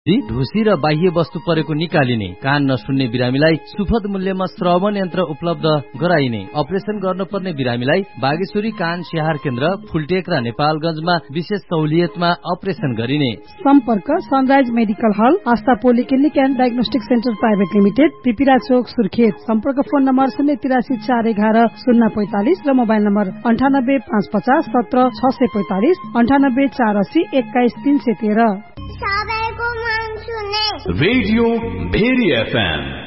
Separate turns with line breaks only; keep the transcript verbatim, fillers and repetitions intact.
ढुसी र बाह्य वस्तु परेको निकालिने, कान नसुन्ने बिरामीलाई सुपथ मूल्यमा श्रवण यन्त्र उपलब्ध गराइने, अपरेसन गर्नुपर्ने बिरामीलाई बागेश्वरी कान स्याहार केन्द्र फुलटेक र नेपालगञ्जमा विशेष सहुलियतमा अपरेसन गरिने।
सम्पर्क sunrise medical hall, Astha polyclinic and diagnostic centre private limited, पिपिरा चोक, सुर्खेत। सम्पर्क फोन नम्बर शून्य तिरासी चार एघार शून्य पैंतालिस र मोबाइल नम्बर अन्ठानब्बे पाँच पचास सत्र छ सय पैंतालिस, अन्ठानब्बे चार अस्सी एक्काइस तीन सय तेह्र।
Radio very FM